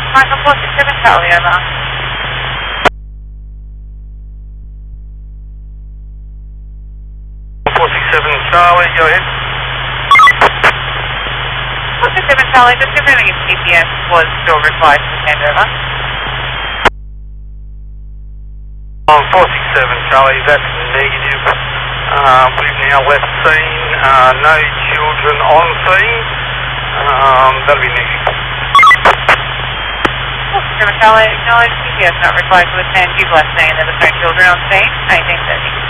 Michael 467 Charlie, over. 467 Charlie, go ahead. 467 Charlie, just confirming if GPS was still required to send over. 467 Charlie, that's negative. We've now left scene, no children on scene. That'll be negative. 467 Charlie, acknowledge GPS not required to attend. You've left scene, there was no children on scene. 1830.